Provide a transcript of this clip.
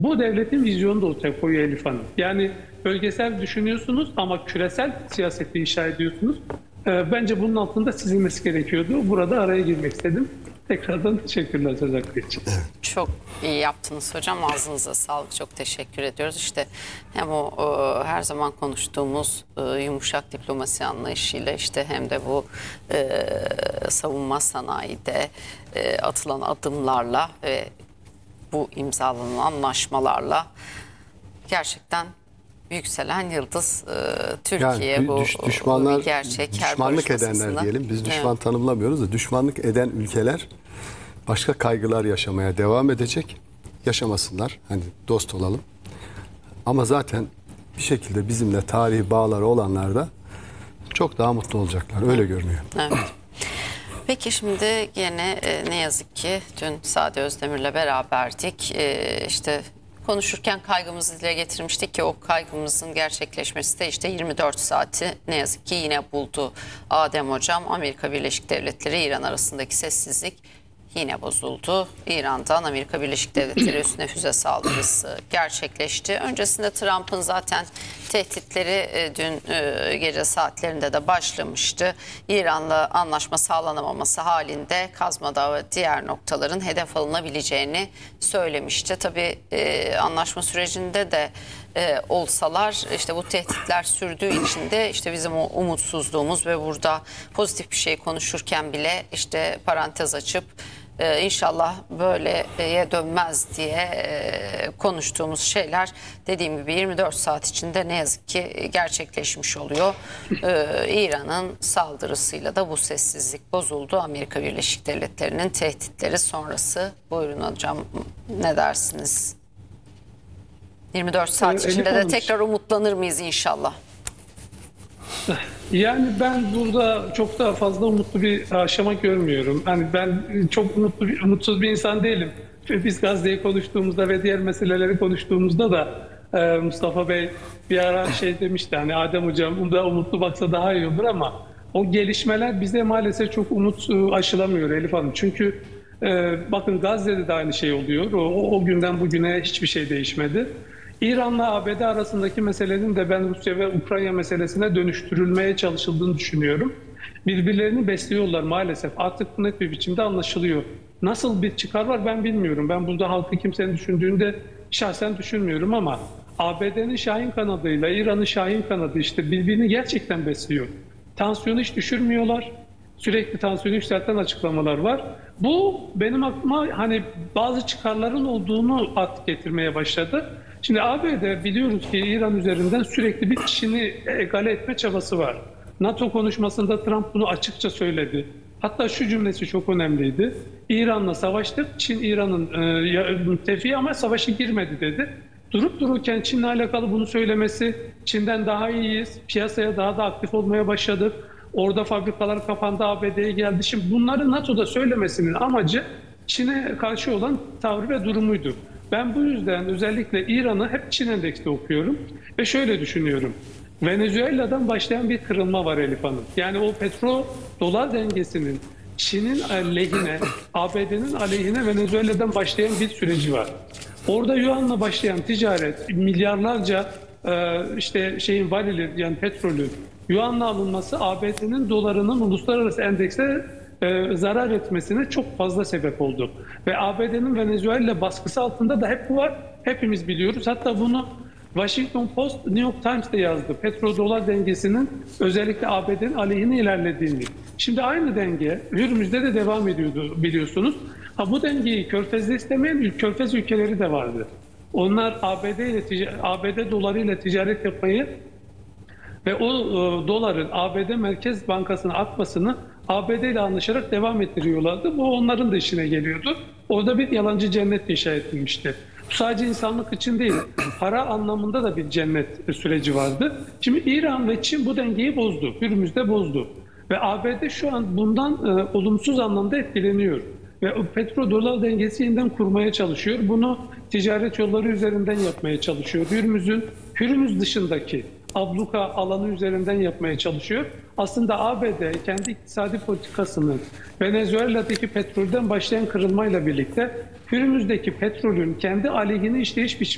Bu devletin vizyonu da ortaya koyuyor Elif Hanım. Yani bölgesel düşünüyorsunuz ama küresel siyaseti inşa ediyorsunuz. Bence bunun altında çizilmesi gerekiyordu. Burada araya girmek istedim. Tekrardan teşekkürler söz hakkı için. Çok iyi yaptınız hocam. Ağzınıza sağlık. Çok teşekkür ediyoruz. İşte hem o her zaman konuştuğumuz yumuşak diplomasi anlayışıyla işte hem de bu savunma sanayide atılan adımlarla ve bu imzalanan anlaşmalarla gerçekten yükselen yıldız Türkiye. Yani bu düşmanlar, bir gerçek. düşmanlık edenler diyelim. Biz düşman tanımlamıyoruz da düşmanlık eden ülkeler başka kaygılar yaşamaya devam edecek. Yaşamasınlar. Hani dost olalım. Ama zaten bir şekilde bizimle tarihi bağları olanlar da çok daha mutlu olacaklar. Öyle görünüyor. Evet. Peki şimdi yine ne yazık ki dün Sade Özdemir'le beraberdik. İşte konuşurken kaygımızı dile getirmiştik ki o kaygımızın gerçekleşmesi de işte 24 saati ne yazık ki yine buldu. Adem Hocam, Amerika Birleşik Devletleri İran arasındaki sessizlik yine bozuldu. İran'dan Amerika Birleşik Devletleri üstüne füze saldırısı gerçekleşti. Öncesinde Trump'ın zaten tehditleri dün gece saatlerinde de başlamıştı. İran'la anlaşma sağlanamaması halinde Kazma Dağı ve diğer noktaların hedef alınabileceğini söylemişti. Tabii anlaşma sürecinde de olsalar işte bu tehditler sürdüğü için de işte bizim o umutsuzluğumuz ve burada pozitif bir şey konuşurken bile işte parantez açıp İnşallah böyleye dönmez diye konuştuğumuz şeyler dediğim gibi 24 saat içinde ne yazık ki gerçekleşmiş oluyor. İran'ın saldırısıyla da bu sessizlik bozuldu. Amerika Birleşik Devletleri'nin tehditleri sonrası. Buyurun hocam, ne dersiniz? 24 saat içinde de tekrar umutlanır mıyız inşallah? Yani ben burada çok daha fazla umutlu bir aşama görmüyorum. Hani ben çok umutsuz bir insan değilim. Biz Gazze'yi konuştuğumuzda ve diğer meseleleri konuştuğumuzda da Mustafa Bey bir ara şey demişti, hani Adem Hocam da umutlu baksa daha iyi olur, ama o gelişmeler bize maalesef çok umut aşılamıyor Elif Hanım. Çünkü bakın Gazze'de de aynı şey oluyor. O günden bugüne hiçbir şey değişmedi. İran'la ABD arasındaki meselenin de ben Rusya ve Ukrayna meselesine dönüştürülmeye çalışıldığını düşünüyorum. Birbirlerini besliyorlar maalesef. Artık net bir biçimde anlaşılıyor. Nasıl bir çıkar var ben bilmiyorum. Ben burada halkı kimsenin düşündüğünde şahsen düşünmüyorum, ama ABD'nin Şahin kanadıyla İran'ın Şahin kanadı işte birbirini gerçekten besliyor. Tansiyonu hiç düşürmüyorlar. Sürekli tansiyonu yükselten açıklamalar var. Bu benim aklıma hani bazı çıkarların olduğunu getirmeye başladı. Şimdi ABD biliyoruz ki İran üzerinden sürekli bir Çin'i egale etme çabası var. NATO konuşmasında Trump bunu açıkça söyledi. Hatta şu cümlesi çok önemliydi. İran'la savaştık, Çin İran'ın müttefiği ama savaşa girmedi dedi. Durup dururken Çin'le alakalı bunu söylemesi, Çin'den daha iyiyiz, piyasaya daha da aktif olmaya başladık. Orada fabrikalar kapandı, ABD'ye geldi. Şimdi bunları NATO'da söylemesinin amacı Çin'e karşı olan tavrı ve durumuydu. Ben bu yüzden özellikle İran'ı hep Çin endekste okuyorum ve şöyle düşünüyorum. Venezuela'dan başlayan bir kırılma var Elif Hanım. Yani o petro-dolar dengesinin Çin'in lehine, ABD'nin aleyhine Venezuela'dan başlayan bir süreci var. Orada yuanla başlayan ticaret, milyarlarca işte varili, yani petrolü yuanla alınması ABD'nin dolarının uluslararası endekse zarar etmesine çok fazla sebep oldu. Ve ABD'nin Venezuela baskısı altında da hep bu var. Hepimiz biliyoruz. Hatta bunu Washington Post, New York Times de yazdı. Petro-dolar dengesinin özellikle ABD'nin aleyhine ilerlediğini. Şimdi aynı denge Hürmüz'de de devam ediyordu biliyorsunuz. Bu dengeyi Körfez'de istemeyen Körfez ülkeleri de vardı. Onlar ABD dolarıyla ticaret yapmayı ve o doların ABD Merkez Bankası'na akmasını ABD ile anlaşarak devam ettiriyorlardı. Bu onların da işine geliyordu. Orada bir yalancı cennet inşa edilmişti. Bu sadece insanlık için değil, para anlamında da bir cennet süreci vardı. Şimdi İran ve Çin bu dengeyi bozdu, Hürmüz'de bozdu. Ve ABD şu an bundan olumsuz anlamda etkileniyor. Ve petrodolar dengesi yeniden kurmaya çalışıyor. Bunu ticaret yolları üzerinden yapmaya çalışıyor. Hürmüz dışındaki abluka alanı üzerinden yapmaya çalışıyor. Aslında ABD kendi iktisadi politikasını Venezuela'daki petrolden başlayan kırılmayla birlikte Hürmüz'deki petrolün kendi aleyhine işleyiş